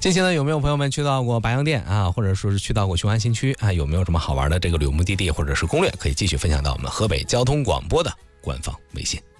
近期呢，有没有朋友们去到过白洋淀啊，或者说是去到过雄安新区啊？有没有什么好玩的这个旅游目的地或者是攻略，可以继续分享到我们河北交通广播的官方微信。